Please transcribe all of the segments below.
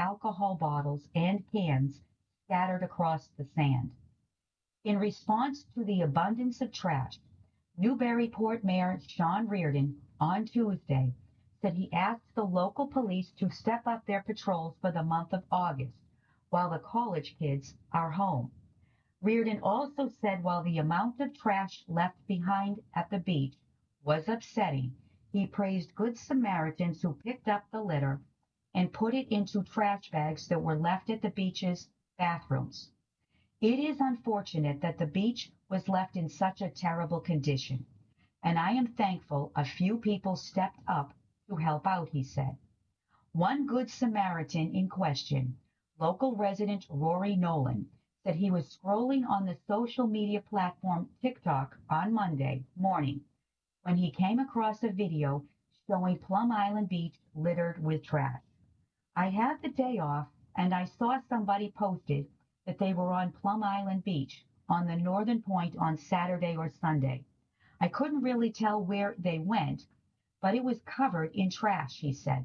alcohol bottles and cans scattered across the sand. In response to the abundance of trash, Newburyport Mayor Sean Reardon on Tuesday said he asked the local police to step up their patrols for the month of August while the college kids are home. Reardon also said while the amount of trash left behind at the beach was upsetting, he praised Good Samaritans who picked up the litter and put it into trash bags that were left at the beach's bathrooms. It is unfortunate that the beach was left in such a terrible condition, and I am thankful a few people stepped up to help out, he said. One Good Samaritan in question, local resident Rory Nolan, said he was scrolling on the social media platform TikTok on Monday morning when he came across a video showing Plum Island Beach littered with trash. I had the day off and I saw somebody posted that they were on Plum Island Beach on the northern point on Saturday or Sunday. I couldn't really tell where they went, but it was covered in trash, he said.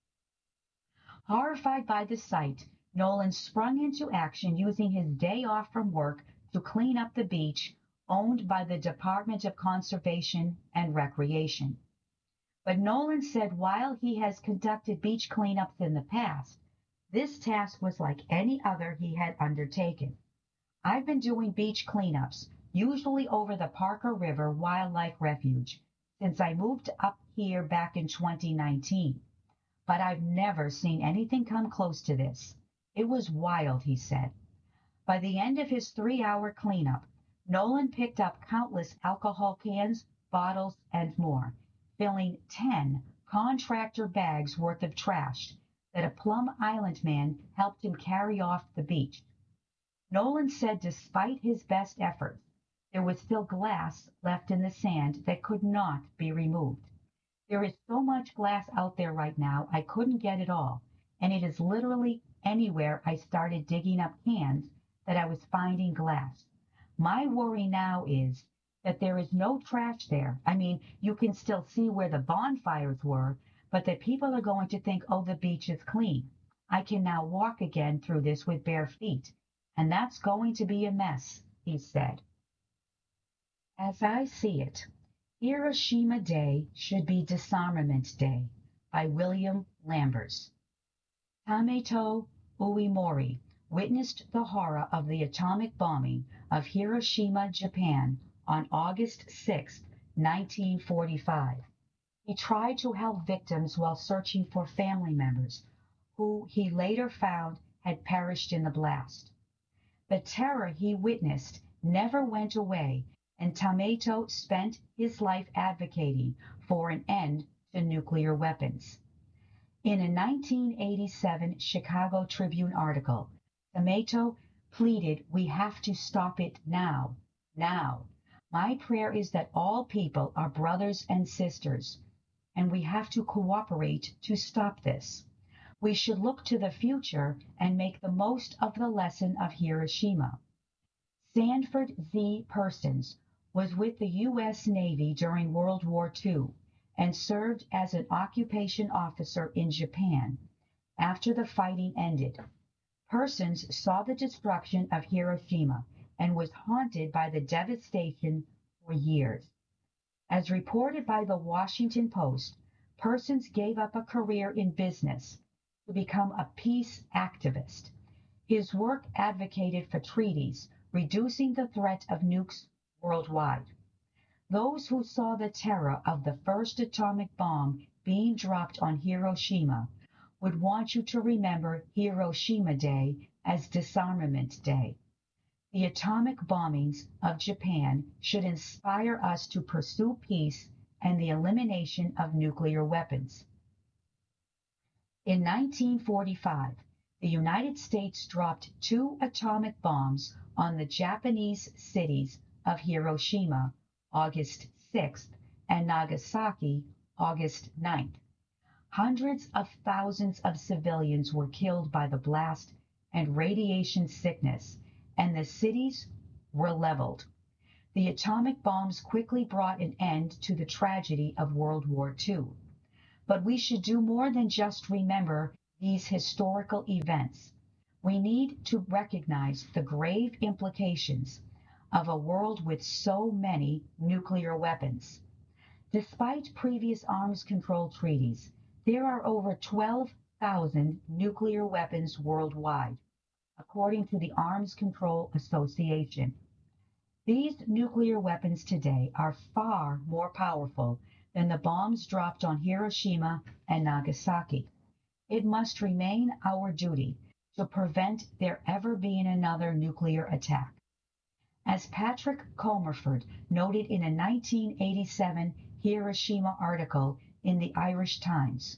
Horrified by the sight, Nolan sprung into action using his day off from work to clean up the beach owned by the Department of Conservation and Recreation. But Nolan said while he has conducted beach cleanups in the past, this task was like any other he had undertaken. I've been doing beach cleanups, usually over the Parker River Wildlife Refuge, since I moved up here back in 2019. But I've never seen anything come close to this. It was wild, he said. By the end of his 3-hour cleanup, Nolan picked up countless alcohol cans, bottles, and more, filling 10 contractor bags worth of trash that a Plum Island man helped him carry off the beach. Nolan said despite his best efforts, there was still glass left in the sand that could not be removed. There is so much glass out there right now, I couldn't get it all, and it is literally anywhere I started digging up cans that I was finding glass. My worry now is that there is no trash there. I mean, you can still see where the bonfires were, but that people are going to think, oh, the beach is clean. I can now walk again through this with bare feet, and that's going to be a mess, he said. As I see it, Hiroshima Day should be Disarmament Day by William Lambers. Tameto Uemori witnessed the horror of the atomic bombing of Hiroshima, Japan on August 6, 1945. He tried to help victims while searching for family members who he later found had perished in the blast. The terror he witnessed never went away, and Tameto spent his life advocating for an end to nuclear weapons. In a 1987 Chicago Tribune article, Tameto pleaded, "We have to stop it now, now. My prayer is that all people are brothers and sisters, and we have to cooperate to stop this. We should look to the future and make the most of the lesson of Hiroshima." Sanford Z. Persons was with the U.S. Navy during World War II and served as an occupation officer in Japan after the fighting ended. Persons saw the destruction of Hiroshima and was haunted by the devastation for years. As reported by the Washington Post, Persons gave up a career in business to become a peace activist. His work advocated for treaties, reducing the threat of nukes worldwide. Those who saw the terror of the first atomic bomb being dropped on Hiroshima would want you to remember Hiroshima Day as Disarmament Day. The atomic bombings of Japan should inspire us to pursue peace and the elimination of nuclear weapons. In 1945, the United States dropped 2 atomic bombs on the Japanese cities of Hiroshima, August 6th, and Nagasaki, August 9th. Hundreds of thousands of civilians were killed by the blast and radiation sickness, and the cities were leveled. The atomic bombs quickly brought an end to the tragedy of World War II. But we should do more than just remember these historical events, we need to recognize the grave implications of a world with so many nuclear weapons. Despite previous arms control treaties, there are over 12,000 nuclear weapons worldwide, according to the Arms Control Association. These nuclear weapons today are far more powerful than the bombs dropped on Hiroshima and Nagasaki. It must remain our duty to prevent there ever being another nuclear attack. As Patrick Comerford noted in a 1987 Hiroshima article in the Irish Times,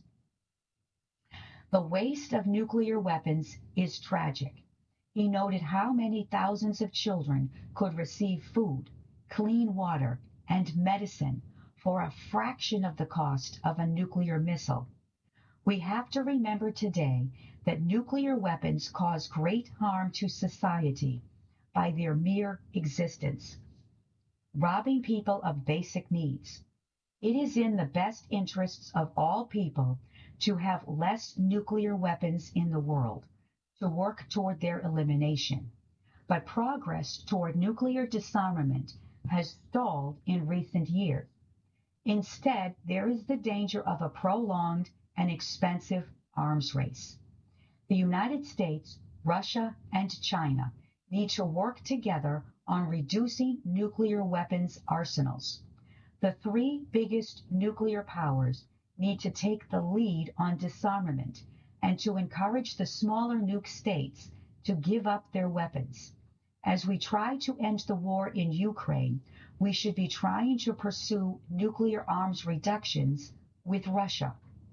the waste of nuclear weapons is tragic. He noted how many thousands of children could receive food, clean water, and medicine for a fraction of the cost of a nuclear missile. We have to remember today that nuclear weapons cause great harm to society by their mere existence, robbing people of basic needs. It is in the best interests of all people to have less nuclear weapons in the world, to work toward their elimination. But progress toward nuclear disarmament has stalled in recent years. Instead, there is the danger of a prolonged and expensive arms race. The United States, Russia, and China need to work together on reducing nuclear weapons arsenals. The three biggest nuclear powers need to take the lead on disarmament and to encourage the smaller nuke states to give up their weapons. As we try to end the war in Ukraine, we should be trying to pursue nuclear arms reductions with Russia.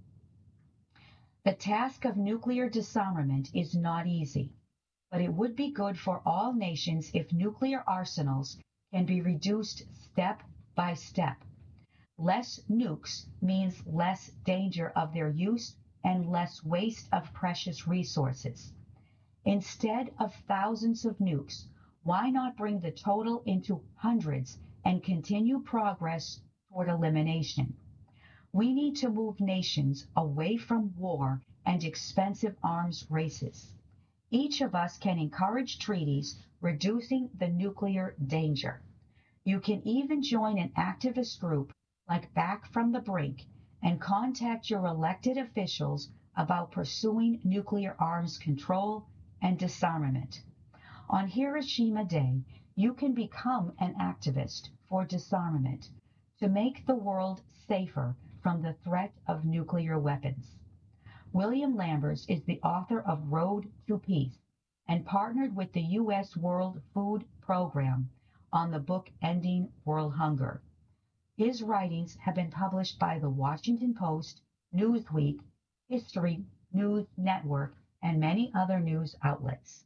The task of nuclear disarmament is not easy, but it would be good for all nations if nuclear arsenals can be reduced step by step. Less nukes means less danger of their use and less waste of precious resources. Instead of thousands of nukes, why not bring the total into hundreds and continue progress toward elimination? We need to move nations away from war and expensive arms races. Each of us can encourage treaties reducing the nuclear danger. You can even join an activist group like Back from the Brink and contact your elected officials about pursuing nuclear arms control and disarmament. On Hiroshima Day, you can become an activist for disarmament to make the world safer from the threat of nuclear weapons. William Lambers is the author of Road to Peace and partnered with the U.S. World Food Program on the book Ending World Hunger. His writings have been published by The Washington Post, Newsweek, History News Network, and many other news outlets.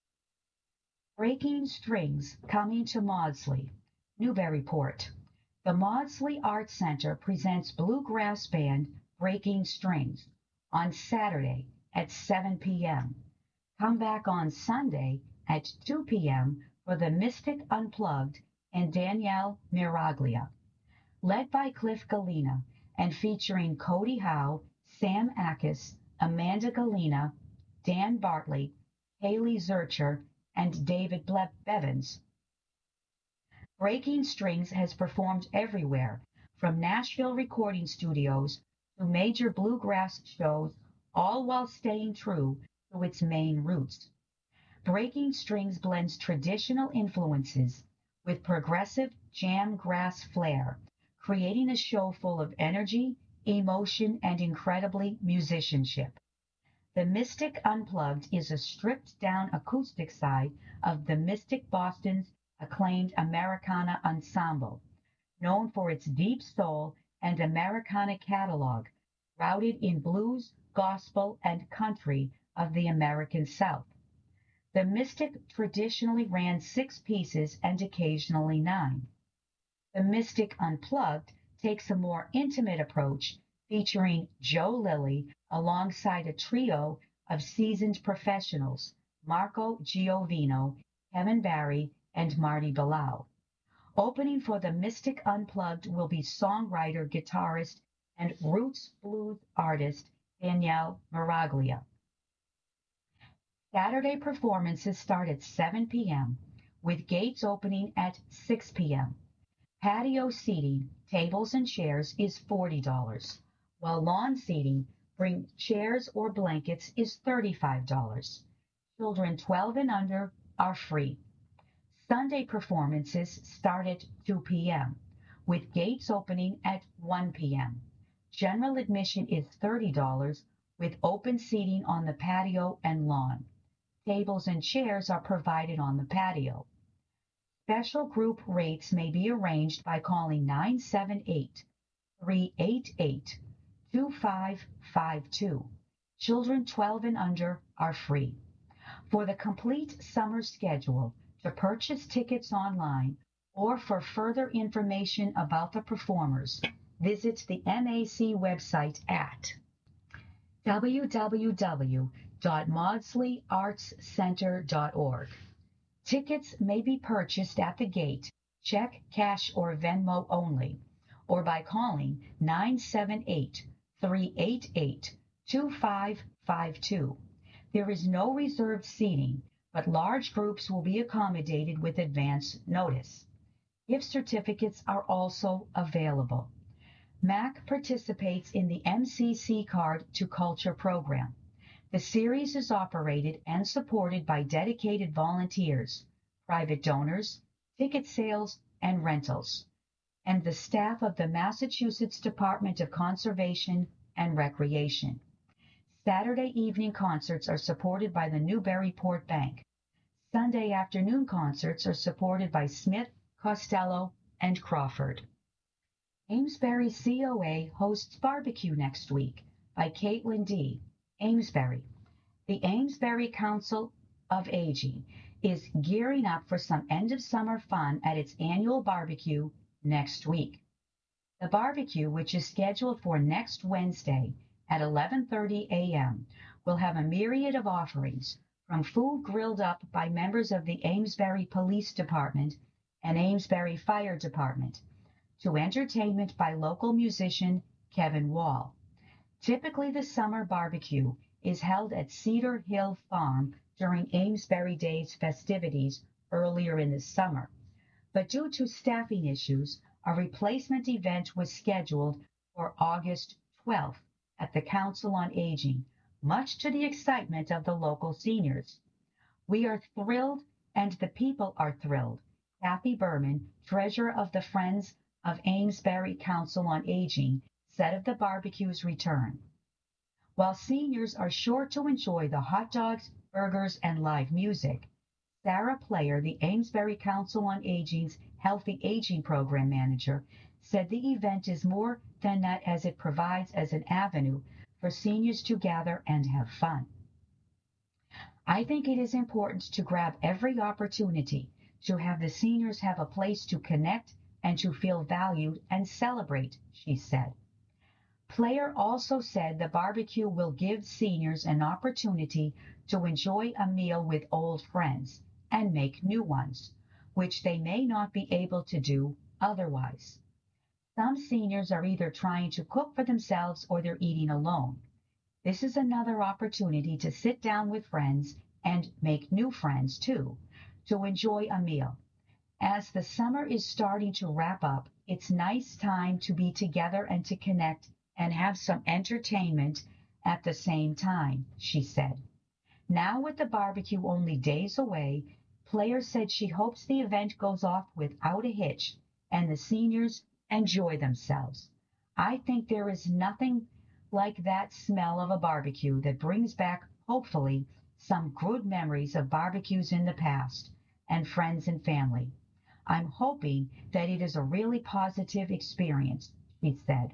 Breaking Strings coming to Maudsley, Newburyport. The Maudsley Arts Center presents bluegrass band Breaking Strings on Saturday at 7 p.m. Come back on Sunday at 2 p.m. for the Mystic Unplugged and Danielle Miraglia. Led by Cliff Galena and featuring Cody Howe, Sam Ackes, Amanda Galena, Dan Bartley, Haley Zurcher, and David Bevins. Breaking Strings has performed everywhere, from Nashville recording studios to major bluegrass shows, all while staying true to its main roots. Breaking Strings blends traditional influences with progressive jam grass flair, creating a show full of energy, emotion, and incredibly musicianship. The Mystic Unplugged is a stripped-down acoustic side of the Mystic Boston's acclaimed Americana Ensemble, known for its deep soul and Americana catalog, rooted in blues, gospel, and country of the American South. The Mystic traditionally ran 6 pieces and occasionally 9. The Mystic Unplugged takes a more intimate approach, featuring Joe Lilly alongside a trio of seasoned professionals, Marco Giovino, Kevin Barry, and Marty Bilal. Opening for the Mystic Unplugged will be songwriter, guitarist, and roots blues artist Danielle Miraglia. Saturday performances start at 7 p.m., with gates opening at 6 p.m. Patio seating, tables and chairs, is $40, while lawn seating, bring chairs or blankets, is $35. Children 12 and under are free. Sunday performances start at 2 p.m., with gates opening at 1 p.m. General admission is $30, with open seating on the patio and lawn. Tables and chairs are provided on the patio. Special group rates may be arranged by calling 978-388-2552. Children 12 and under are free. For the complete summer schedule, to purchase tickets online, or for further information about the performers, visit the MAC website at www.maudslayartscenter.org. Tickets may be purchased at the gate, check, cash, or Venmo only, or by calling 978-388-2552. There is no reserved seating, but large groups will be accommodated with advance notice. Gift certificates are also available. MAC participates in the MCC Card to Culture program. The series is operated and supported by dedicated volunteers, private donors, ticket sales, and rentals, and the staff of the Massachusetts Department of Conservation and Recreation. Saturday evening concerts are supported by the Newburyport Bank. Sunday afternoon concerts are supported by Smith, Costello, and Crawford. Amesbury COA hosts barbecue next week by Caitlin D. Amesbury. The Amesbury Council of Aging is gearing up for some end-of-summer fun at its annual barbecue next week. The barbecue, which is scheduled for next Wednesday at 11:30 a.m., will have a myriad of offerings, from food grilled up by members of the Amesbury Police Department and Amesbury Fire Department, to entertainment by local musician Kevin Wall. Typically, the summer barbecue is held at Cedar Hill Farm during Amesbury Days festivities earlier in the summer. But due to staffing issues, a replacement event was scheduled for August 12th at the Council on Aging, much to the excitement of the local seniors. We are thrilled, and the people are thrilled, Kathy Berman, treasurer of the Friends of Amesbury Council on Aging, said of the barbecue's return. While seniors are sure to enjoy the hot dogs, burgers, and live music, Sarah Player, the Amesbury Council on Aging's Healthy Aging Program Manager, said the event is more than that, as it provides as an avenue for seniors to gather and have fun. I think it is important to grab every opportunity to have the seniors have a place to connect and to feel valued and celebrate, she said. Player also said the barbecue will give seniors an opportunity to enjoy a meal with old friends and make new ones, which they may not be able to do otherwise. Some seniors are either trying to cook for themselves or they're eating alone. This is another opportunity to sit down with friends and make new friends too, to enjoy a meal. As the summer is starting to wrap up, it's nice time to be together and to connect and have some entertainment at the same time, she said. Now, with the barbecue only days away, Player said she hopes the event goes off without a hitch and the seniors enjoy themselves. I think there is nothing like that smell of a barbecue that brings back, hopefully, some good memories of barbecues in the past and friends and family. I'm hoping that it is a really positive experience, she said.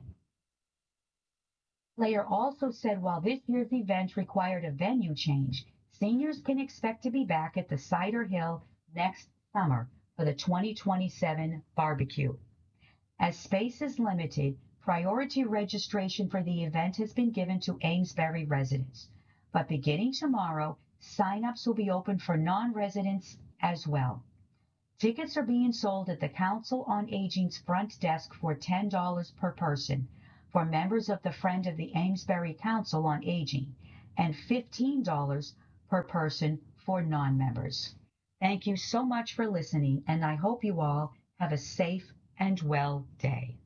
Player also said while this year's event required a venue change, seniors can expect to be back at the Cider Hill next summer for the 2027 barbecue. As space is limited, priority registration for the event has been given to Amesbury residents, but beginning tomorrow, sign-ups will be open for non-residents as well. Tickets are being sold at the Council on Aging's front desk for $10 per person for members of the Friend of the Amesbury Council on Aging, and $15 per person for non-members. Thank you so much for listening, and I hope you all have a safe and well day.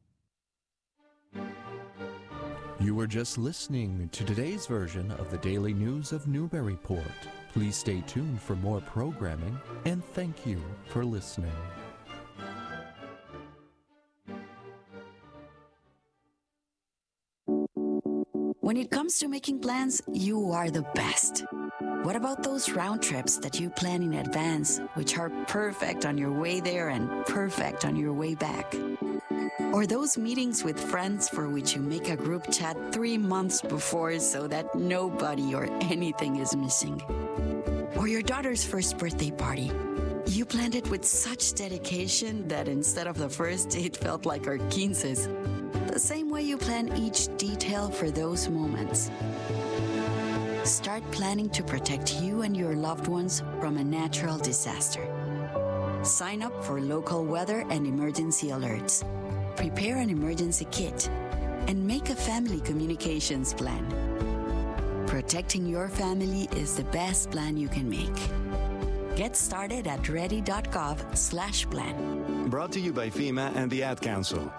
You were just listening to today's version of the Daily News of Newburyport. Please stay tuned for more programming, and thank you for listening. When it comes to making plans, you are the best. What about those round trips that you plan in advance, which are perfect on your way there and perfect on your way back? Or those meetings with friends for which you make a group chat 3 months before so that nobody or anything is missing? Or your daughter's first birthday party. You planned it with such dedication that instead of the first date felt like our quinces. The same way you plan each detail for those moments. Start planning to protect you and your loved ones from a natural disaster. Sign up for local weather and emergency alerts. Prepare an emergency kit and make a family communications plan. Protecting your family is the best plan you can make. Get started at ready.gov/plan. Brought to you by FEMA and the Ad Council.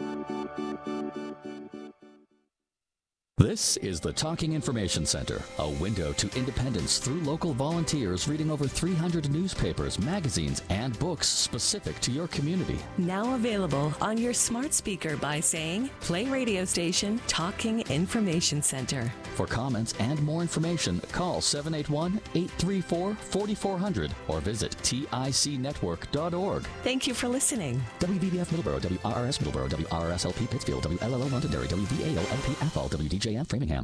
This is the Talking Information Center, a window to independence through local volunteers reading over 300 newspapers, magazines, and books specific to your community. Now available on your smart speaker by saying, play radio station Talking Information Center. For comments and more information, call 781-834-4400 or visit ticnetwork.org. Thank you for listening. WVBF Middleborough, WRRS Middleborough, WRSLP Pittsfield, WLLO Londonderry, WVAO-LP Athol, WDJM Framingham.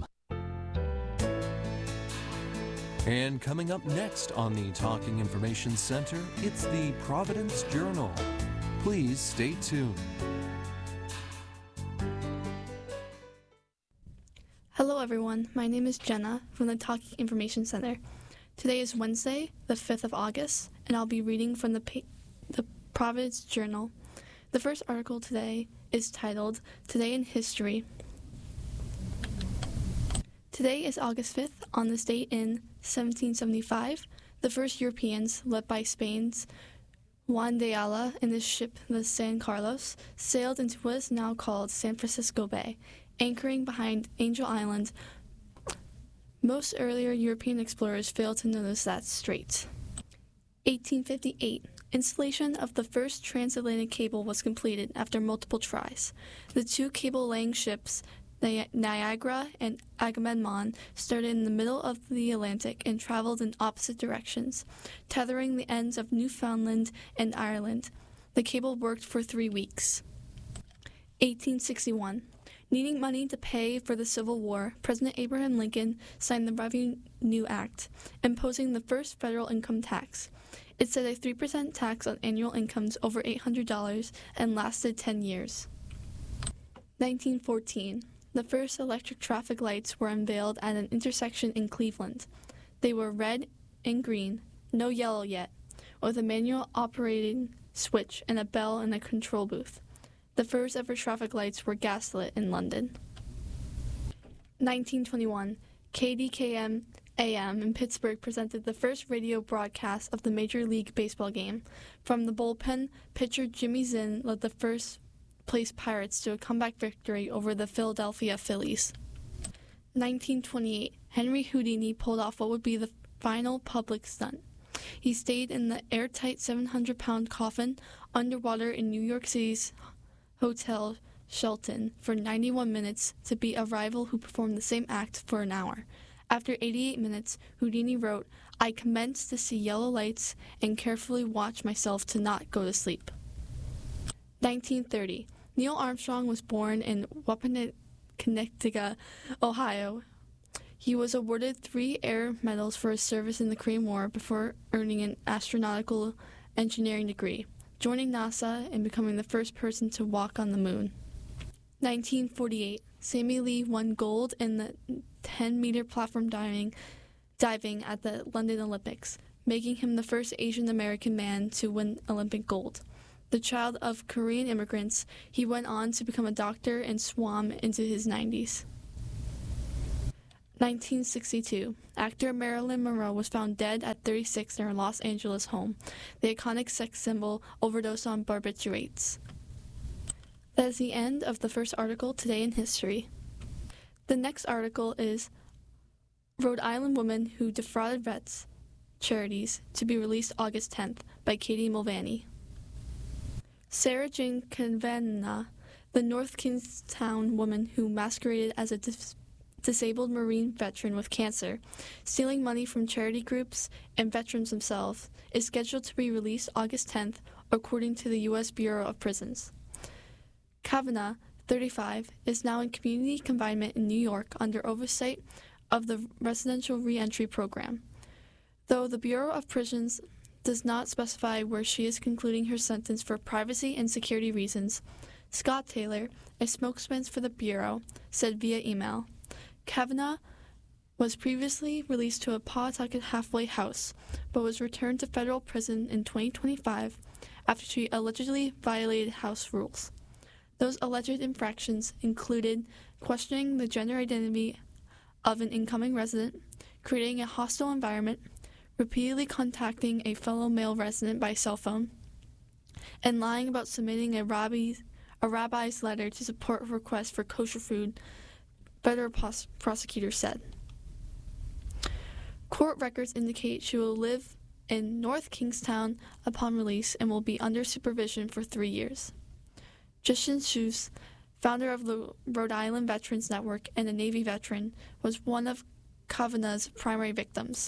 And coming up next on the Talking Information Center, it's the Providence Journal. Please stay tuned. Hello everyone, my name is Jenna from the Talking Information Center. Today is Wednesday, the 5th of August, and I'll be reading from the Providence Journal. The first article today is titled, Today in History. Today is August 5th. On this date in 1775, the first Europeans, led by Spain's Juan de Ayala and his ship the San Carlos, sailed into what is now called San Francisco Bay, anchoring behind Angel Island. Most earlier European explorers failed to notice that strait. 1858. Installation of the first transatlantic cable was completed after multiple tries. The two cable-laying ships, Niagara and Agamemnon, started in the middle of the Atlantic and traveled in opposite directions, tethering the ends of Newfoundland and Ireland. The cable worked for 3 weeks. 1861. Needing money to pay for the Civil War, President Abraham Lincoln signed the Revenue Act, imposing the first federal income tax. It set a 3% tax on annual incomes over $800 and lasted 10 years. 1914. The first electric traffic lights were unveiled at an intersection in Cleveland. They were red and green, no yellow yet, with a manual operating switch and a bell in a control booth. The first ever traffic lights were gaslit in London. 1921. KDKM AM in Pittsburgh presented the first radio broadcast of the Major League Baseball game. From the bullpen, pitcher Jimmy Zinn led the first-place Pirates to a comeback victory over the Philadelphia Phillies. 1928. Henry Houdini pulled off what would be the final public stunt. He stayed in the airtight 700-pound coffin underwater in New York City's Hotel Shelton for 91 minutes to beat a rival who performed the same act for an hour. After 88 minutes, Houdini wrote, "I commenced to see yellow lights and carefully watched myself to not go to sleep." 1930. Neil Armstrong was born in Wapakoneta, Ohio. He was awarded 3 air medals for his service in the Korean War before earning an astronautical engineering degree, joining NASA and becoming the first person to walk on the moon. 1948. Sammy Lee won gold in the 10-meter platform diving at the London Olympics, making him the first Asian American man to win Olympic gold. The child of Korean immigrants, he went on to become a doctor and swam into his 90s. 1962, actor Marilyn Monroe was found dead at 36 in her Los Angeles home. The iconic sex symbol overdosed on barbiturates. That is the end of the first article today in history. The next article is Rhode Island Woman Who Defrauded Vets Charities, to be released August 10th by Katie Mulvaney. Sarah Jane Kavanagh, the North Kingstown woman who masqueraded as a disabled Marine veteran with cancer, stealing money from charity groups and veterans themselves, is scheduled to be released August 10th, according to the U.S. Bureau of Prisons. Kavanagh, 35, is now in community confinement in New York under oversight of the Residential Reentry Program. Though the Bureau of Prisons does not specify where she is concluding her sentence for privacy and security reasons, Scott Taylor, a spokesman for the Bureau, said via email, Kavanagh was previously released to a Pawtucket halfway house, but was returned to federal prison in 2025 after she allegedly violated house rules. Those alleged infractions included questioning the gender identity of an incoming resident, creating a hostile environment, repeatedly contacting a fellow male resident by cell phone, and lying about submitting a rabbi's letter to support a request for kosher food, federal prosecutors said. Court records indicate she will live in North Kingstown upon release and will be under supervision for 3 years. Justin Schuss, founder of the Rhode Island Veterans Network and a Navy veteran, was one of Kavanagh's primary victims.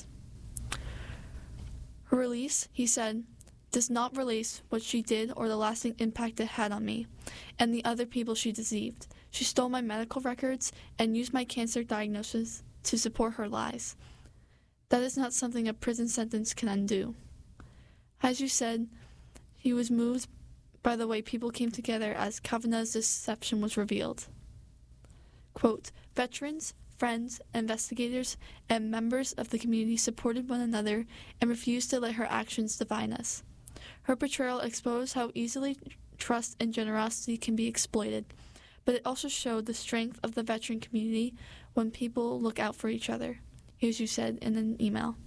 Her release, he said, does not release what she did or the lasting impact it had on me and the other people she deceived. She stole my medical records and used my cancer diagnosis to support her lies. That is not something a prison sentence can undo. As you said, he was moved by the way people came together as Kavanagh's deception was revealed. Quote, veterans, friends, investigators, and members of the community supported one another and refused to let her actions define us. Her portrayal exposed how easily trust and generosity can be exploited, but it also showed the strength of the veteran community when people look out for each other, as you said in an email.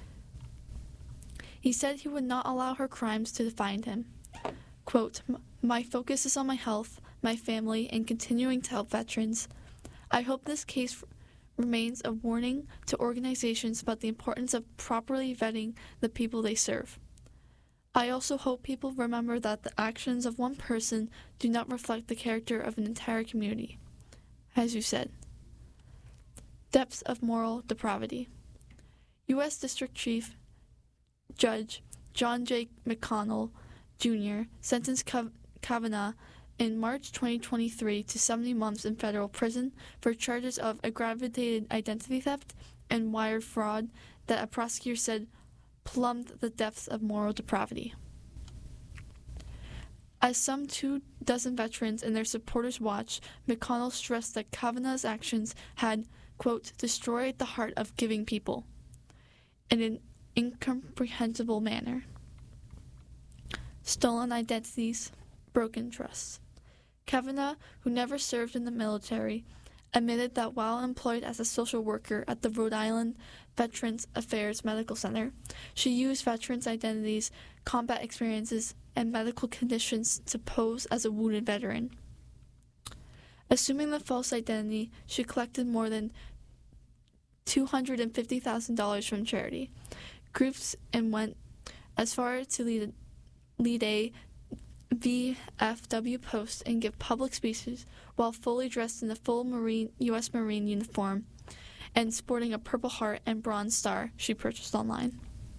He said he would not allow her crimes to define him. Quote, my focus is on my health, my family, and continuing to help veterans. I hope this case remains a warning to organizations about the importance of properly vetting the people they serve. I also hope people remember that the actions of one person do not reflect the character of an entire community. As you said. Depths of moral depravity. U.S. District Chief Judge John J. McConnell, Jr. sentenced Kavanagh in March 2023 to 70 months in federal prison for charges of aggravated identity theft and wire fraud that a prosecutor said plumbed the depths of moral depravity. As some 24 veterans and their supporters watched, McConnell stressed that Kavanagh's actions had, quote, destroyed the heart of giving people in an incomprehensible manner. Stolen identities, broken trusts. Kavanagh, who never served in the military, admitted that while employed as a social worker at the Rhode Island Veterans Affairs Medical Center, she used veterans' identities, combat experiences, and medical conditions to pose as a wounded veteran. Assuming the false identity, she collected more than $250,000 from charity groups and went as far as to lead a VFW post and give public speeches while fully dressed in a full U.S. Marine uniform and sporting a Purple Heart and Bronze Star she purchased online.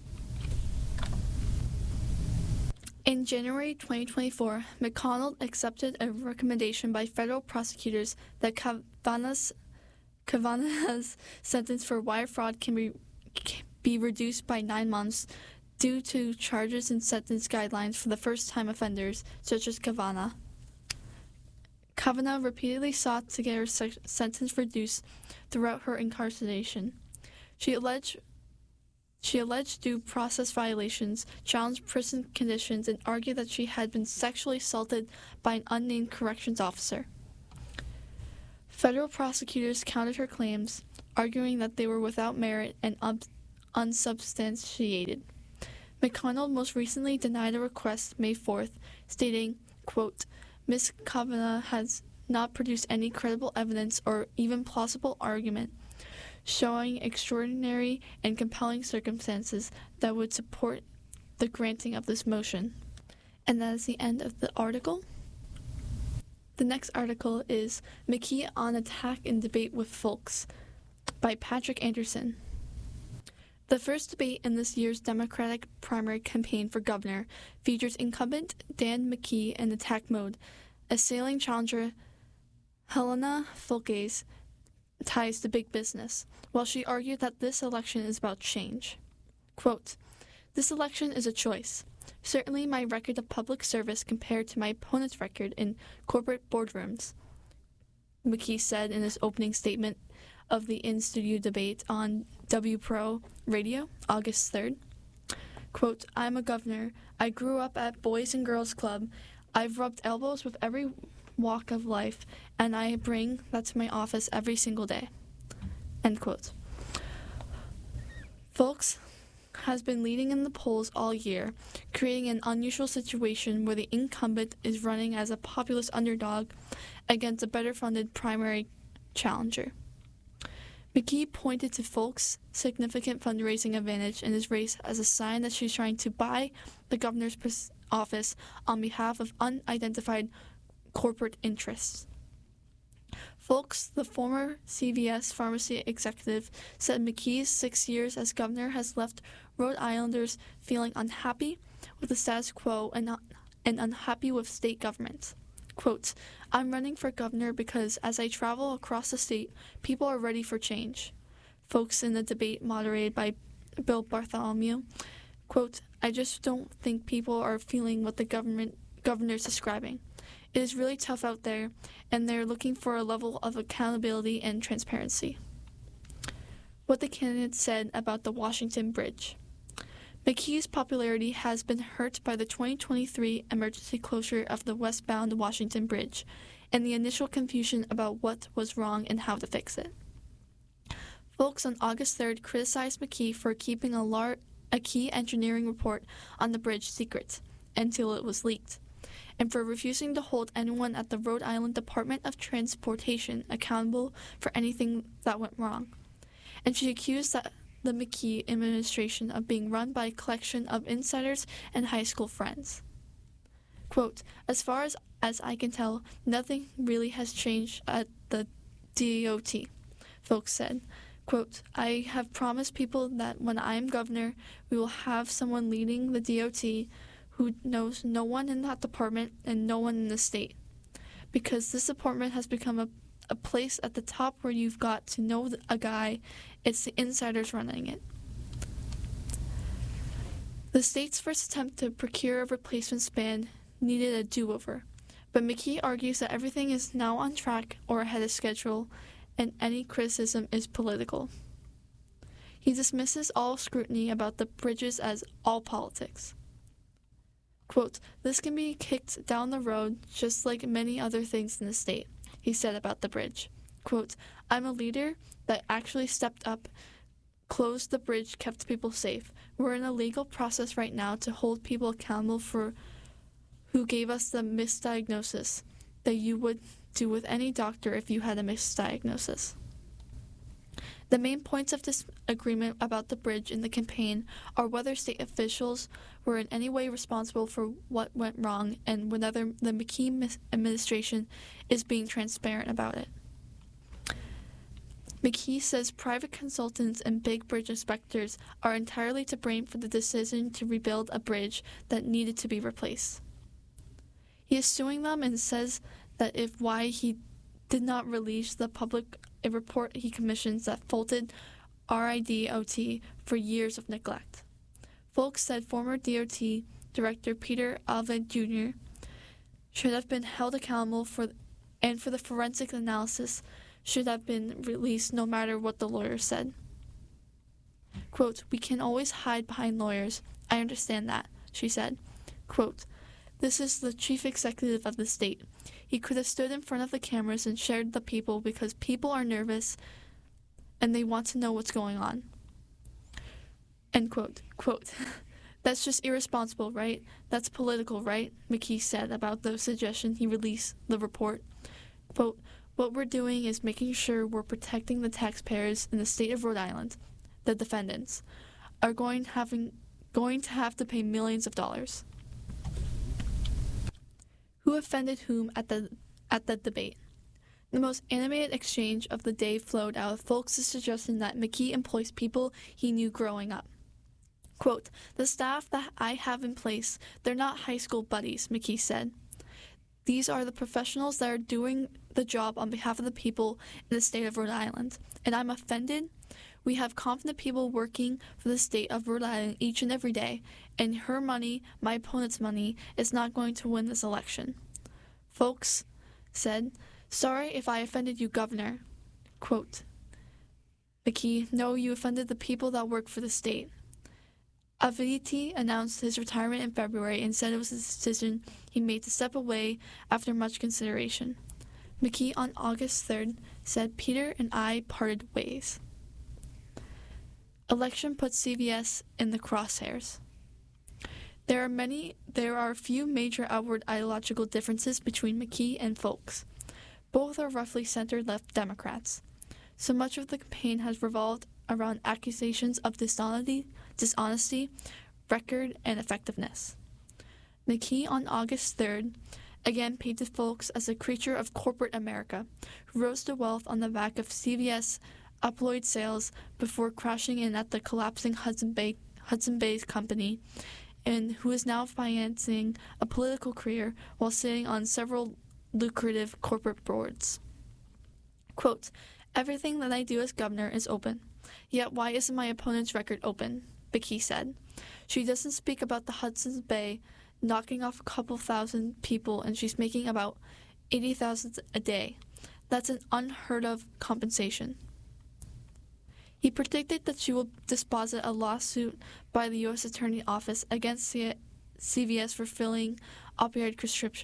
In January 2024, McConnell accepted a recommendation by federal prosecutors that Kavanagh's sentence for wire fraud can be reduced by 9 months due to charges and sentence guidelines for the first-time offenders, such as Kavanagh. Kavanagh repeatedly sought to get her sentence reduced throughout her incarceration. She alleged due process violations, challenged prison conditions, and argued that she had been sexually assaulted by an unnamed corrections officer. Federal prosecutors countered her claims, arguing that they were without merit and unsubstantiated. McConnell most recently denied a request May 4th, stating, quote, Ms. Kavanaugh has not produced any credible evidence or even plausible argument showing extraordinary and compelling circumstances that would support the granting of this motion. And that is the end of the article. The next article is McKee on Attack and Debate with Folks by Patrick Anderson. The first debate in this year's Democratic primary campaign for governor features incumbent Dan McKee in attack mode, assailing challenger Helena Folke's ties to big business, while she argued that this election is about change. Quote, this election is a choice. Certainly my record of public service compared to my opponent's record in corporate boardrooms, McKee said in his opening statement of the in-studio debate on WPRO Radio, August 3rd. Quote, I'm a governor. I grew up at Boys and Girls Club. I've rubbed elbows with every walk of life, and I bring that to my office every single day. End quote. Folks has been leading in the polls all year, creating an unusual situation where the incumbent is running as a populist underdog against a better-funded primary challenger. McKee pointed to Folks' significant fundraising advantage in his race as a sign that she's trying to buy the governor's office on behalf of unidentified corporate interests. Folks, the former CVS pharmacy executive, said McKee's 6 years as governor has left Rhode Islanders feeling unhappy with the status quo and unhappy with state government. Quote, I'm running for governor because as I travel across the state, people are ready for change. Folks in the debate moderated by Bill Bartholomew, quote, I just don't think people are feeling what the governor's describing. It is really tough out there, and they're looking for a level of accountability and transparency. What the candidates said about the Washington Bridge. McKee's popularity has been hurt by the 2023 emergency closure of the westbound Washington Bridge and the initial confusion about what was wrong and how to fix it. Folks on August 3rd criticized McKee for keeping a key engineering report on the bridge secret until it was leaked, and for refusing to hold anyone at the Rhode Island Department of Transportation accountable for anything that went wrong. And she accused the McKee administration of being run by a collection of insiders and high school friends. Quote, as far as I can tell, nothing really has changed at the DOT, Folks said. Quote, I have promised people that when I am governor, we will have someone leading the DOT who knows no one in that department and no one in the state. Because this department has become a place at the top where you've got to know a guy, it's the insiders running it. The state's first attempt to procure a replacement span needed a do-over, but McKee argues that everything is now on track or ahead of schedule, and any criticism is political. He dismisses all scrutiny about the bridges as all politics. Quote, this can be kicked down the road just like many other things in the state, he said about the bridge. Quote, I'm a leader that actually stepped up, closed the bridge, kept people safe. We're in a legal process right now to hold people accountable for who gave us the misdiagnosis that you would do with any doctor if you had a misdiagnosis. The main points of disagreement about the bridge in the campaign are whether state officials were in any way responsible for what went wrong and whether the McKee administration is being transparent about it. McKee says private consultants and big bridge inspectors are entirely to blame for the decision to rebuild a bridge that needed to be replaced. He is suing them and says that if why he did not release the public a report he commissions that faulted RIDOT for years of neglect. Folks said former DOT Director Peter Alvin Jr. should have been held accountable for the forensic analysis should have been released no matter what the lawyer said. Quote, we can always hide behind lawyers. I understand that, she said. Quote, this is the chief executive of the state. He could have stood in front of the cameras and shared the people because people are nervous and they want to know what's going on. End quote. Quote, "That's just irresponsible, right? That's political, right?" McKee said about the suggestion he released the report. Quote, "What we're doing is making sure we're protecting the taxpayers in the state of Rhode Island. The defendants are going to have to pay millions of dollars." Who offended whom at the debate? The most animated exchange of the day flowed out of Folks' suggestion that McKee employs people he knew growing up. Quote, "The staff that I have in place, they're not high school buddies," McKee said. "These are the professionals that are doing the job on behalf of the people in the state of Rhode Island. And I'm offended. We have confident people working for the state of Rhode Island each and every day, and her money, my opponent's money, is not going to win this election." Folks said, "Sorry if I offended you, Governor." Quote, McKee, "No, you offended the people that work for the state." Aviti announced his retirement in February and said it was a decision he made to step away after much consideration. McKee on August 3rd said, "Peter and I parted ways." Election puts CVS in the crosshairs. There are a few major outward ideological differences between McKee and Folks. Both are roughly center-left Democrats. So much of the campaign has revolved around accusations of dishonesty, record, and effectiveness. McKee on August 3rd again painted Folks as a creature of corporate America, who rose to wealth on the back of CVS opioid sales before crashing in at the collapsing Hudson Bay company, and who is now financing a political career while sitting on several lucrative corporate boards. Quote, "Everything that I do as governor is open. Yet why isn't my opponent's record open?" McKee said. "She doesn't speak about the Hudson Bay knocking off a couple thousand people, and she's making about $80,000 a day. That's an unheard of compensation." He predicted that she will deposit a lawsuit by the U.S. Attorney Office against CVS for filling opioid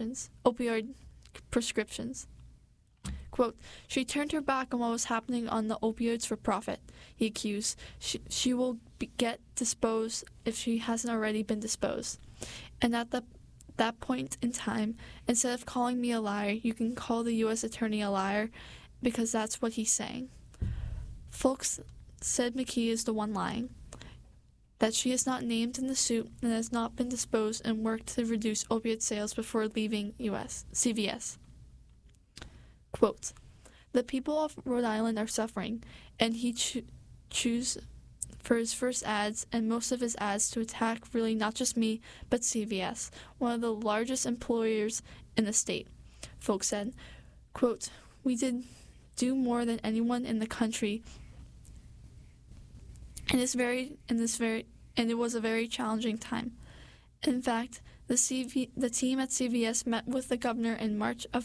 prescriptions. Quote, "She turned her back on what was happening on the opioids for profit," he accused. She will get disposed if she hasn't already been disposed. And at that point in time, instead of calling me a liar, you can call the U.S. Attorney a liar, because that's what he's saying. Folks said McKee is the one lying, that she is not named in the suit and has not been disposed and worked to reduce opiate sales before leaving CVS. Quote, "The people of Rhode Island are suffering, and he chose for his first ads and most of his ads to attack really not just me, but CVS, one of the largest employers in the state," Folks said. Quote, "We did do more than anyone in the country, and it was a very challenging time. In fact, the team at CVS met with the governor in March of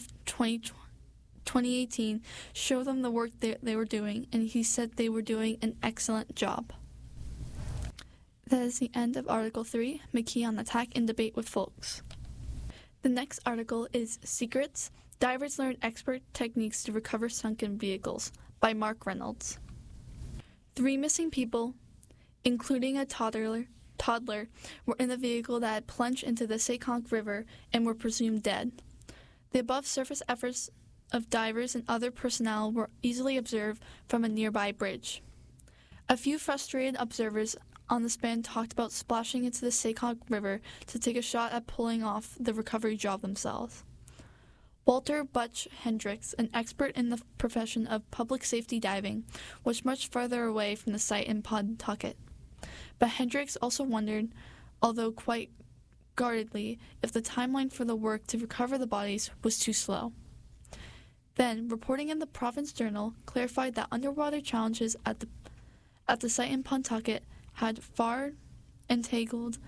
2018, showed them the work they were doing, and he said they were doing an excellent job." That is the end of Article 3, McKee on attack and debate with Folks. The next article is Secrets, Divers Learn Expert Techniques to Recover Sunken Vehicles by Mark Reynolds. 3 missing people, including a toddler, were in the vehicle that had plunged into the Seekonk River and were presumed dead. The above surface efforts of divers and other personnel were easily observed from a nearby bridge. A few frustrated observers on the span talked about splashing into the Seekonk River to take a shot at pulling off the recovery job themselves. Walter Butch Hendricks, an expert in the profession of public safety diving, was much farther away from the site in Pawtucket. But Hendricks also wondered, although quite guardedly, if the timeline for the work to recover the bodies was too slow. Then, reporting in the Province Journal clarified that underwater challenges at the site in Pawtucket had far entanglements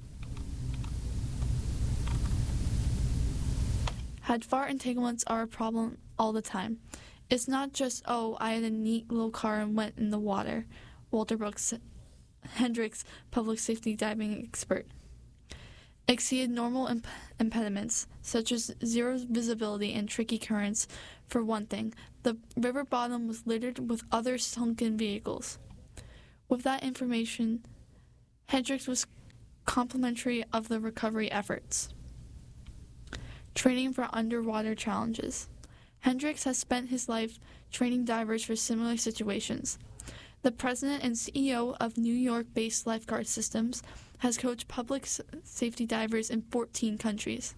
are a problem all the time. It's not just, oh, I had a neat little car and went in the water, Walter Brooks, Hendricks, public safety diving expert. exceeded normal impediments, such as zero visibility and tricky currents. For one thing, the river bottom was littered with other sunken vehicles. With that information, Hendricks was complimentary of the recovery efforts. Training for underwater challenges. Hendricks has spent his life training divers for similar situations. The president and CEO of New York-based Lifeguard Systems has coached public safety divers in 14 countries.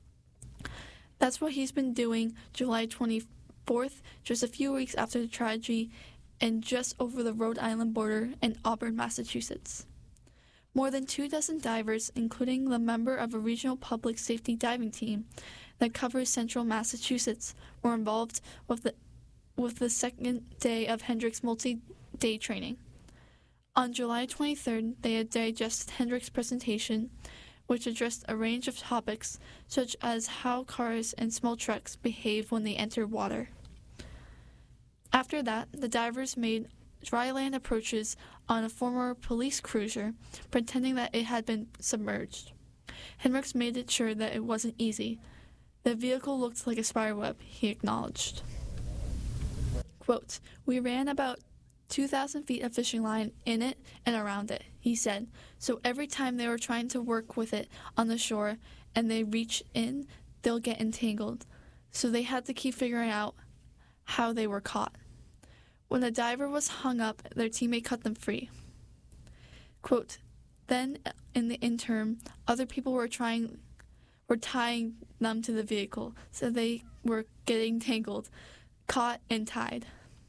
That's what he's been doing July 24th, just a few weeks after the tragedy, and just over the Rhode Island border in Auburn, Massachusetts. More than 24 divers, including the member of a regional public safety diving team that covers central Massachusetts, were involved with the second day of Hendricks' multi-day training. On July 23rd, they had digested Hendricks' presentation, which addressed a range of topics such as how cars and small trucks behave when they enter water. After that, the divers made dry land approaches on a former police cruiser, pretending that it had been submerged. Hendricks made it sure that it wasn't easy. The vehicle looked like a spiderweb, he acknowledged. Quote, "We ran about 2,000 feet of fishing line in it and around it," he said. "So every time they were trying to work with it on the shore and they reach in, they'll get entangled. So they had to keep figuring out how they were caught. When a diver was hung up, their teammate cut them free." Quote, "Then in the interim, other people were tying them to the vehicle, so they were getting tangled, caught, and tied."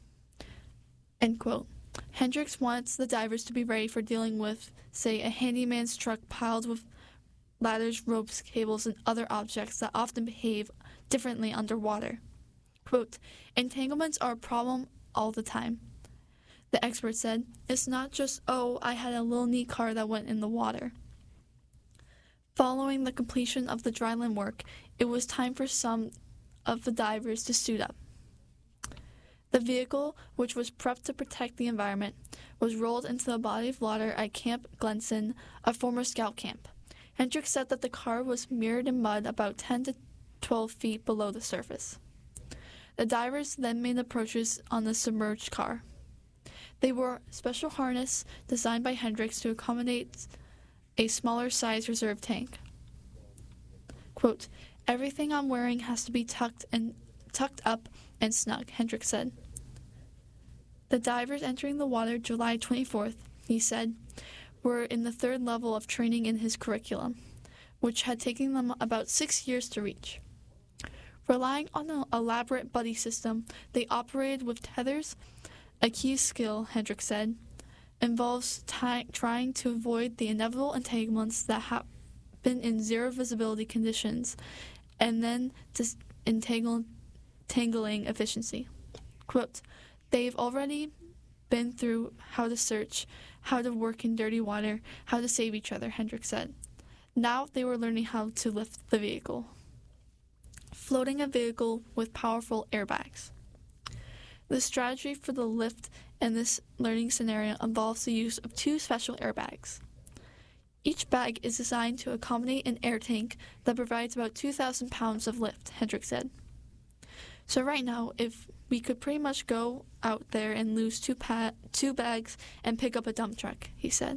End quote. Hendricks wants the divers to be ready for dealing with, say, a handyman's truck piled with ladders, ropes, cables, and other objects that often behave differently underwater. Quote, "Entanglements are a problem all the time," the expert said. "It's not just, oh, I had a little neat car that went in the water." Following the completion of the dryland work, it was time for some of the divers to suit up. The vehicle, which was prepped to protect the environment, was rolled into the body of water at Camp Glenson, a former scout camp. Hendricks said that the car was mirrored in mud about 10 to 12 feet below the surface. The divers then made approaches on the submerged car. They wore a special harness designed by Hendricks to accommodate a smaller size reserve tank. Quote, "Everything I'm wearing has to be tucked up and snug," Hendricks said. The divers entering the water July 24th, he said, were in the third level of training in his curriculum, which had taken them about 6 years to reach. Relying on an elaborate buddy system, they operated with tethers. A key skill, Hendricks said, involves trying to avoid the inevitable entanglements that happen in zero visibility conditions, and then tangling efficiency. Quote, "They've already been through how to search, how to work in dirty water, how to save each other," Hendricks said. Now they were learning how to lift the vehicle. Floating a vehicle with powerful airbags. The strategy for the lift in this learning scenario involves the use of 2 special airbags. Each bag is designed to accommodate an air tank that provides about 2,000 pounds of lift, Hendricks said. "So right now, if we could pretty much go out there and lose two bags and pick up a dump truck," he said.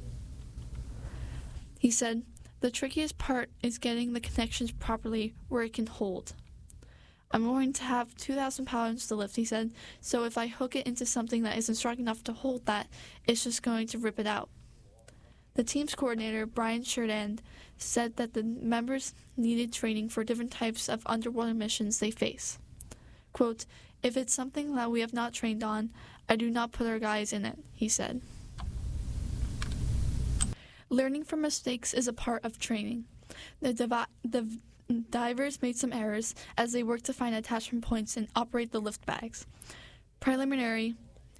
He said, "The trickiest part is getting the connections properly where it can hold. I'm going to have 2,000 pounds to lift," he said, "so if I hook it into something that isn't strong enough to hold that, it's just going to rip it out." The team's coordinator, Brian Sheridan, said that the members needed training for different types of underwater missions they face. Quote, "If it's something that we have not trained on, I do not put our guys in it," he said. Learning from mistakes is a part of training. The divers made some errors as they worked to find attachment points and operate the lift bags. Preliminary.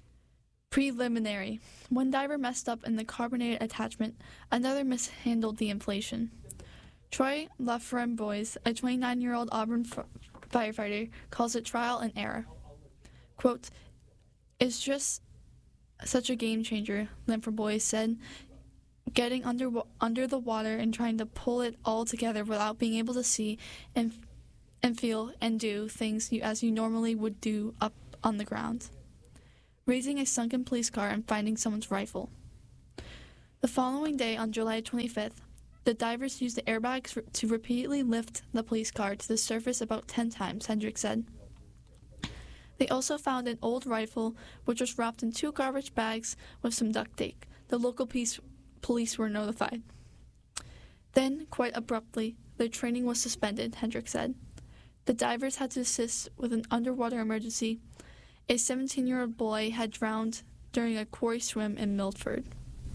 One diver messed up in the carbonated attachment, another mishandled the inflation. Troy Lafremboise, a 29-year-old Auburn firefighter, calls it trial and error. Quote, "It's just such a game changer," Lafremboise said. getting under the water and trying to pull it all together without being able to see and feel and do things as you normally would do up on the ground. Raising a sunken police car and finding someone's rifle. The following day, on July 25th, the divers used the airbags to repeatedly lift the police car to the surface about 10 times, Hendricks said. They also found an old rifle, which was wrapped in 2 garbage bags with some duct tape. The local police were notified. Then, quite abruptly, their training was suspended, Hendricks said. The divers had to assist with an underwater emergency. A 17-year-old boy had drowned during a quarry swim in Milford.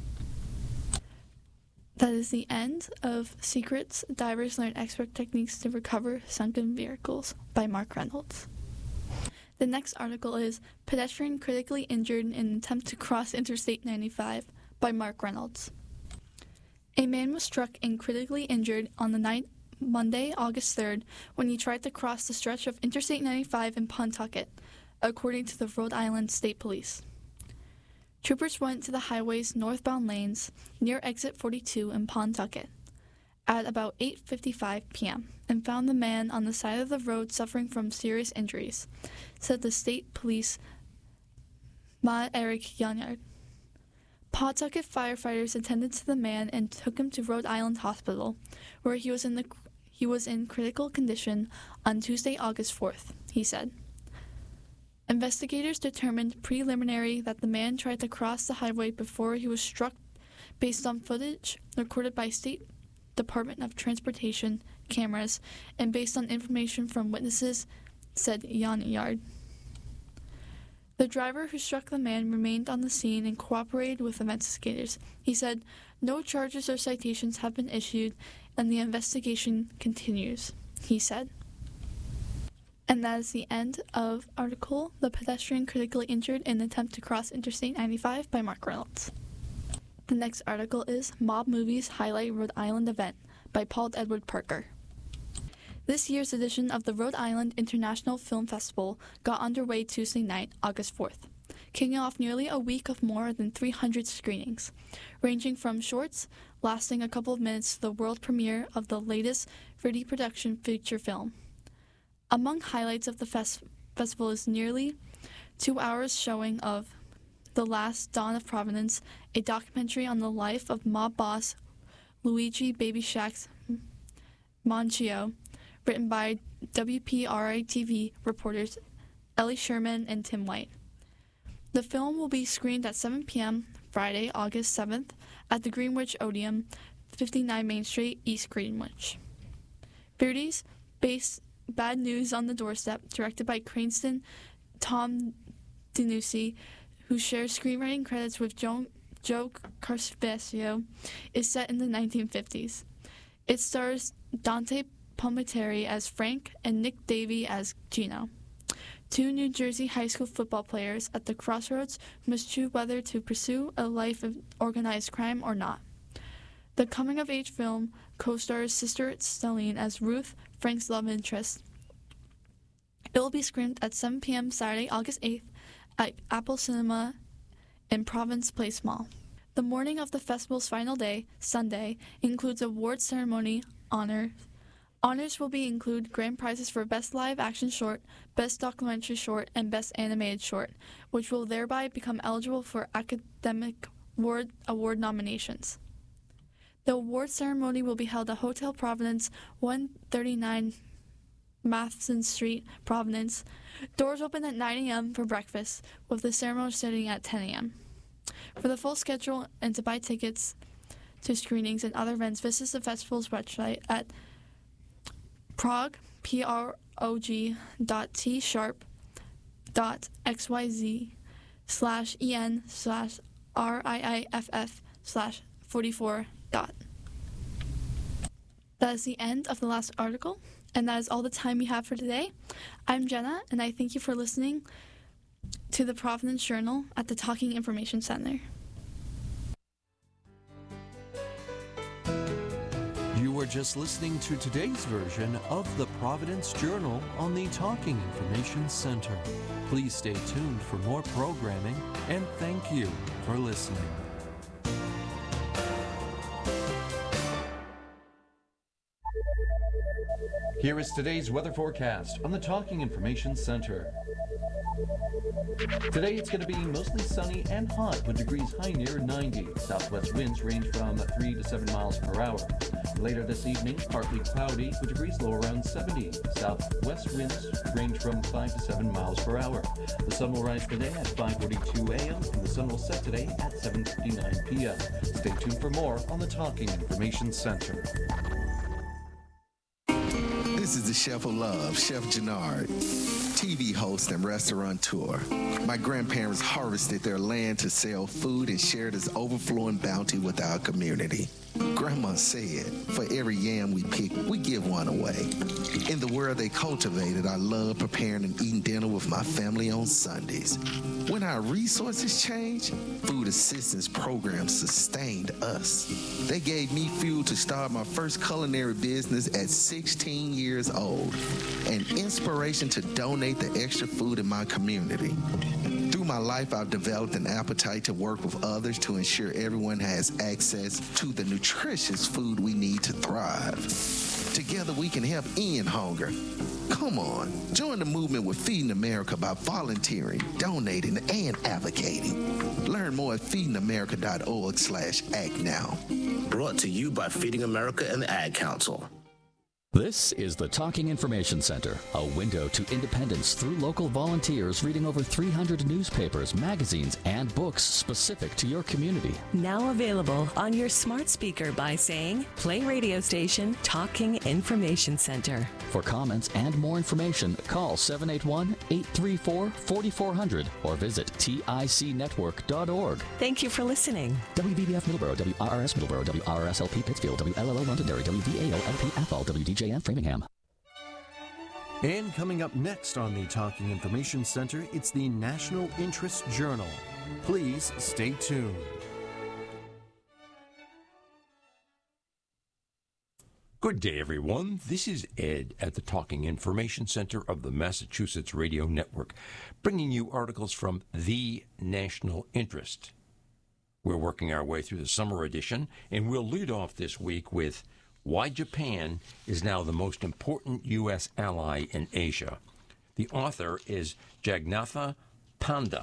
That is the end of Secrets, Divers Learn Expert Techniques to Recover Sunken Vehicles by Mark Reynolds. The next article is Pedestrian Critically Injured in an Attempt to Cross Interstate 95 by Mark Reynolds. A man was struck and critically injured on the night Monday, August 3rd, when he tried to cross the stretch of Interstate 95 in Pawtucket, according to the Rhode Island State Police. Troopers went to the highway's northbound lanes near exit 42 in Pawtucket at about 8:55 p.m. and found the man on the side of the road suffering from serious injuries, said the state police Ma Eric Yanyard. Pawtucket firefighters attended to the man and took him to Rhode Island Hospital, where he was in critical condition on Tuesday, August 4th, he said. Investigators determined preliminary that the man tried to cross the highway before he was struck based on footage recorded by State Department of Transportation cameras and based on information from witnesses, said Yanyard. The driver who struck the man remained on the scene and cooperated with investigators. He said, "No charges or citations have been issued and the investigation continues," he said. And that is the end of article, The Pedestrian Critically Injured in an Attempt to Cross Interstate 95 by Mark Reynolds. The next article is Mob Movies Highlight Rhode Island Event by Paul Edward Parker. This year's edition of the Rhode Island International Film Festival got underway Tuesday night, August 4th, kicking off nearly a week of more than 300 screenings, ranging from shorts lasting a couple of minutes to the world premiere of the latest 3D production feature film. Among highlights of the festival is nearly 2 hours showing of The Last Dawn of Providence, a documentary on the life of mob boss Luigi Baby Shack Monchio, written by WPRI-TV reporters Ellie Sherman and Tim White. The film will be screened at 7 p.m. Friday, August 7th at the Greenwich Odeum, 59 Main Street, East Greenwich. Beardy's Bad News on the Doorstep, directed by Cranston Tom DeNucci, who shares screenwriting credits with Joe Carspaccio, is set in the 1950s. It stars Dante Palminteri as Frank and Nick Davey as Gino, 2 New Jersey high school football players at the crossroads who must choose whether to pursue a life of organized crime or not. The coming-of-age film co-stars Sister Stelline as Ruth, Frank's love interest. It will be screened at 7 p.m. Saturday, August 8th at Apple Cinema in Province Place Mall. The morning of the festival's final day, Sunday, includes award ceremony honors. Honors will include grand prizes for Best Live Action Short, Best Documentary Short, and Best Animated Short, which will thereby become eligible for Academic Award nominations. The award ceremony will be held at Hotel Providence, 139 Matheson Street, Providence. Doors open at 9 a.m. for breakfast, with the ceremony starting at 10 a.m. For the full schedule and to buy tickets to screenings and other events, visit the festival's website at prog.t-sharp.xyz/en/riiff/44. That is the end of the last article, and that is all the time we have for today. I'm Jenna, and I thank you for listening to the Providence Journal at the Talking Information Center. You were just listening to today's version of the Providence Journal on the Talking Information Center. Please stay tuned for more programming, and thank you for listening. Here is today's weather forecast on the Talking Information Center. Today it's going to be mostly sunny and hot with degrees high near 90. Southwest winds range from 3 to 7 miles per hour. Later this evening, partly cloudy with degrees low around 70. Southwest winds range from 5 to 7 miles per hour. The sun will rise today at 5:42 a.m. and the sun will set today at 7:59 p.m. Stay tuned for more on the Talking Information Center. This is the Chef of Love, Chef Jannard, TV host and restaurateur. My grandparents harvested their land to sell food and share this overflowing bounty with our community. Grandma said, for every yam we pick, we give one away. In the world they cultivated, I love preparing and eating dinner with my family on Sundays. When our resources changed, food assistance programs sustained us. They gave me fuel to start my first culinary business at 16 years old, and inspiration to donate the extra food in my community. Through my life, I've developed an appetite to work with others to ensure everyone has access to the nutritious food we need to thrive. Together, we can help end hunger. Come on, join the movement with Feeding America by volunteering, donating, and advocating. Learn more at feedingamerica.org/act now. Brought to you by Feeding America and the Ad Council. This is the Talking Information Center, a window to independence through local volunteers reading over 300 newspapers, magazines, and books specific to your community. Now available on your smart speaker by saying, play radio station Talking Information Center. For comments and more information, call 781-834-4400 or visit ticnetwork.org. Thank you for listening. WBBF Middleborough, WRRS Middleborough, WRSLP Pittsfield, WLLO Londonderry, WVAO-LP Athol, WDJN Framingham. And coming up next on the Talking Information Center, it's the National Interest Journal. Please stay tuned. Good day, everyone. This is Ed at the Talking Information Center of the Massachusetts Radio Network, bringing you articles from The National Interest. We're working our way through the summer edition, and we'll lead off this week with Why Japan is Now the Most Important U.S. Ally in Asia. The author is Jagnatha Panda.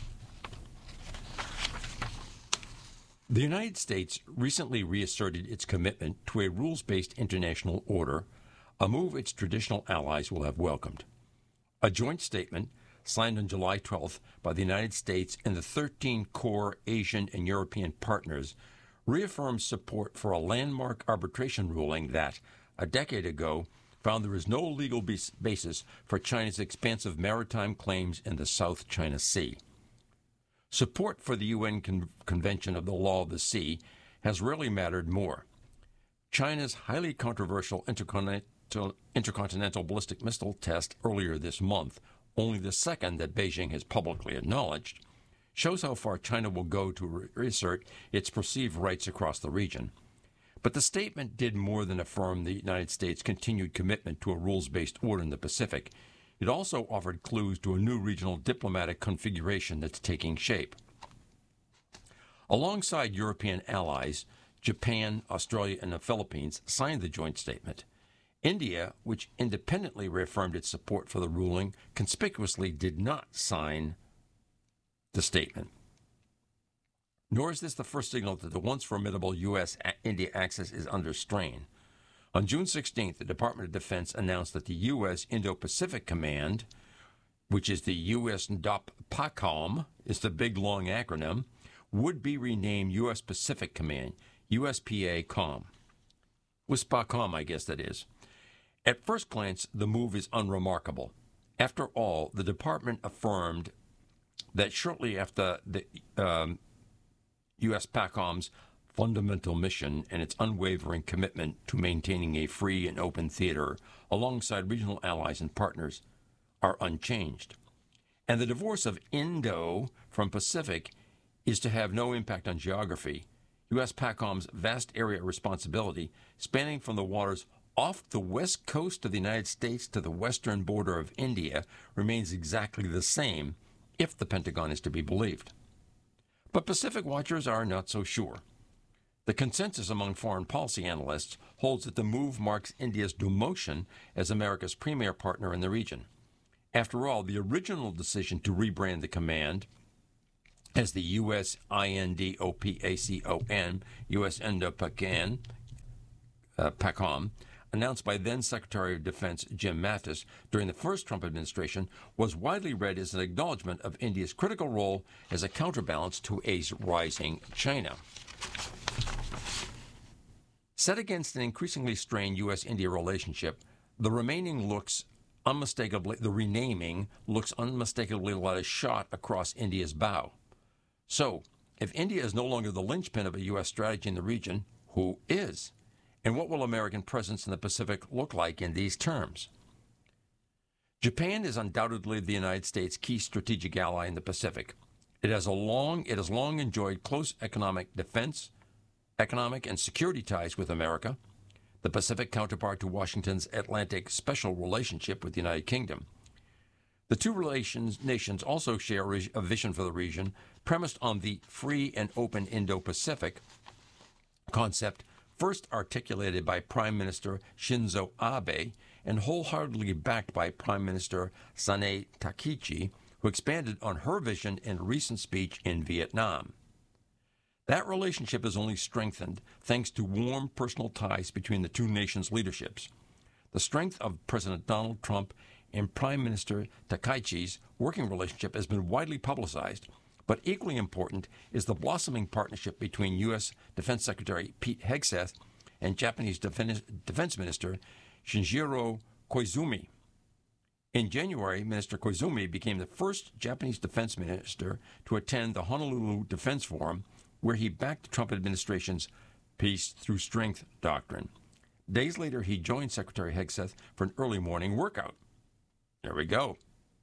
The United States recently reasserted its commitment to a rules-based international order, a move its traditional allies will have welcomed. A joint statement signed on July 12th by the United States and the 13 core Asian and European partners reaffirms support for a landmark arbitration ruling that, a decade ago, found there is no legal basis for China's expansive maritime claims in the South China Sea. Support for the UN Convention of the Law of the Sea has rarely mattered more. China's highly controversial intercontinental ballistic missile test earlier this month, only the second that Beijing has publicly acknowledged, shows how far China will go to reassert its perceived rights across the region. But the statement did more than affirm the United States' continued commitment to a rules-based order in the Pacific. It also offered clues to a new regional diplomatic configuration that's taking shape. Alongside European allies, Japan, Australia, and the Philippines signed the joint statement. India, which independently reaffirmed its support for the ruling, conspicuously did not sign the statement. Nor is this the first signal that the once formidable U.S.-India axis is under strain. On June 16th, the Department of Defense announced that the U.S. Indo-Pacific Command, which is the USNDOPPACOM, is the big long acronym, would be renamed U.S. Pacific Command, USPA-COM. WSPACOM, I guess that is. At first glance, the move is unremarkable. After all, the department affirmed that shortly after the USPACOM's fundamental mission and its unwavering commitment to maintaining a free and open theater alongside regional allies and partners are unchanged. And the divorce of Indo from Pacific is to have no impact on geography. USPACOM's vast area of responsibility, spanning from the waters off the west coast of the United States to the western border of India, remains exactly the same, if the Pentagon is to be believed. But Pacific watchers are not so sure. The consensus among foreign policy analysts holds that the move marks India's demotion as America's premier partner in the region. After all, the original decision to rebrand the command as the U.S. INDOPACOM, U.S. Indo-PACOM, announced by then Secretary of Defense Jim Mattis during the first Trump administration, was widely read as an acknowledgement of India's critical role as a counterbalance to a rising China. Set against an increasingly strained U.S.-India relationship, the renaming looks unmistakably like a shot across India's bow. So, if India is no longer the linchpin of a U.S. strategy in the region, who is? And what will American presence in the Pacific look like in these terms? Japan is undoubtedly the United States' key strategic ally in the Pacific. It has long enjoyed close economic and security ties with America, the Pacific counterpart to Washington's Atlantic special relationship with the United Kingdom. The two nations also share a vision for the region premised on the free and open Indo-Pacific concept, first articulated by Prime Minister Shinzo Abe and wholeheartedly backed by Prime Minister Sanae Takaichi, who expanded on her vision in a recent speech in Vietnam. That relationship is only strengthened thanks to warm personal ties between the two nations' leaderships. The strength of President Donald Trump and Prime Minister Takaichi's working relationship has been widely publicized, but equally important is the blossoming partnership between U.S. Defense Secretary Pete Hegseth and Japanese Defense Minister Shinjiro Koizumi. In January, Minister Koizumi became the first Japanese defense minister to attend the Honolulu Defense Forum, where he backed the Trump administration's peace through strength doctrine. Days later, he joined Secretary Hegseth for an early morning workout. There we go.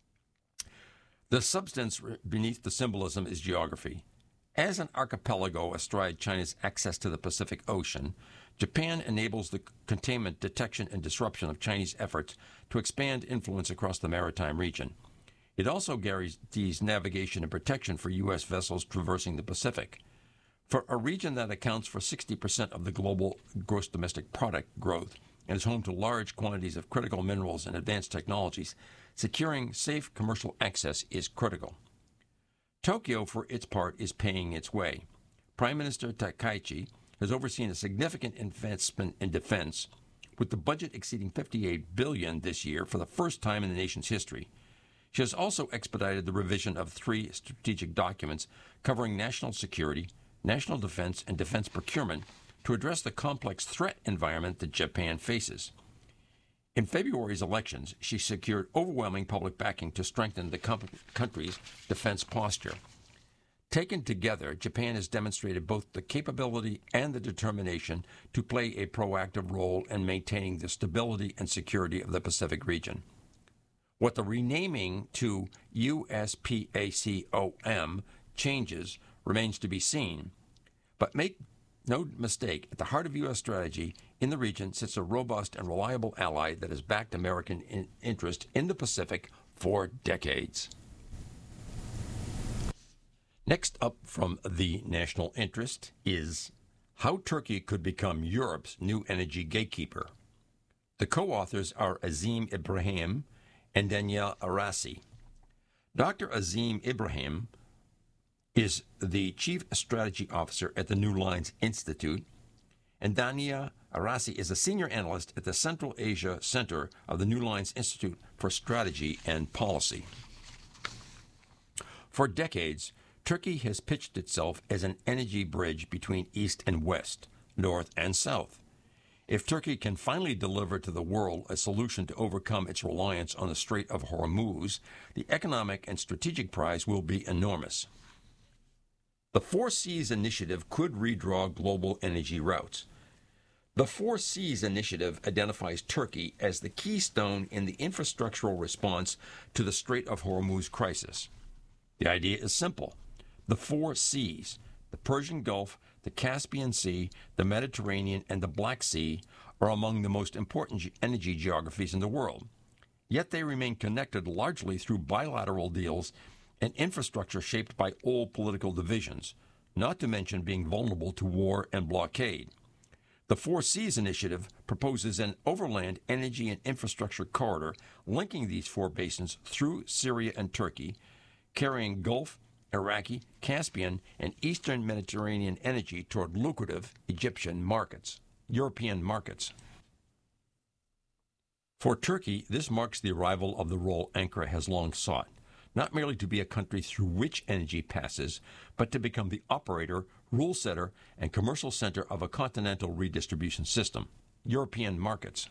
The substance beneath the symbolism is geography. As an archipelago astride China's access to the Pacific Ocean, Japan enables the containment, detection, and disruption of Chinese efforts to expand influence across the maritime region. It also guarantees navigation and protection for U.S. vessels traversing the Pacific. For a region that accounts for 60% of the global gross domestic product growth and is home to large quantities of critical minerals and advanced technologies, securing safe commercial access is critical. Tokyo, for its part, is paying its way. Prime Minister Takaichi has overseen a significant investment in defense, with the budget exceeding $58 billion this year for the first time in the nation's history. She has also expedited the revision of 3 strategic documents covering national security, national defense, and defense procurement to address the complex threat environment that Japan faces. In February's elections, she secured overwhelming public backing to strengthen the country's defense posture. Taken together, Japan has demonstrated both the capability and the determination to play a proactive role in maintaining the stability and security of the Pacific region. What the renaming to USPACOM changes remains to be seen, but make no mistake, at the heart of U.S. strategy in the region sits a robust and reliable ally that has backed American interest in the Pacific for decades. Next up from the national interest is how Turkey could become Europe's new energy gatekeeper. The co-authors are Azim Ibrahim and Danielle Arasi. Dr. Azim Ibrahim is the Chief Strategy Officer at the New Lines Institute, and Dania Arasi is a Senior Analyst at the Central Asia Center of the New Lines Institute for Strategy and Policy. For decades, Turkey has pitched itself as an energy bridge between East and West, North and South. If Turkey can finally deliver to the world a solution to overcome its reliance on the Strait of Hormuz, the economic and strategic prize will be enormous. The Four Cs Initiative could redraw global energy routes. The Four Cs Initiative identifies Turkey as the keystone in the infrastructural response to the Strait of Hormuz crisis. The idea is simple. The Four Cs, the Persian Gulf, the Caspian Sea, the Mediterranean, and the Black Sea, are among the most important energy geographies in the world. Yet they remain connected largely through bilateral deals and infrastructure shaped by old political divisions, not to mention being vulnerable to war and blockade. The Four Seas Initiative proposes an overland energy and infrastructure corridor linking these four basins through Syria and Turkey, carrying Gulf, Iraqi, Caspian, and Eastern Mediterranean energy toward lucrative European markets. For Turkey, this marks the arrival of the role Ankara has long sought, not merely to be a country through which energy passes, but to become the operator, rule setter, and commercial center of a continental redistribution system, European markets.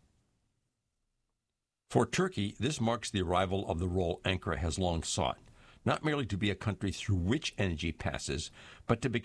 For Turkey, this marks the arrival of the role Ankara has long sought, not merely to be a country through which energy passes, but to become